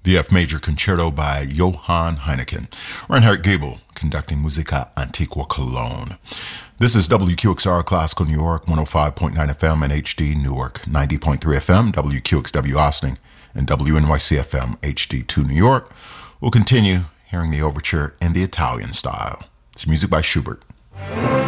the F major concerto by Johann Heineken. Reinhard Gabel conducting Musica Antiqua Cologne. This is WQXR Classical New York, 105.9 FM and HD Newark, 90.3 FM, WQXW Austin, and WNYC FM HD2 New York. We'll continue hearing the overture in the Italian style. It's music by Schubert.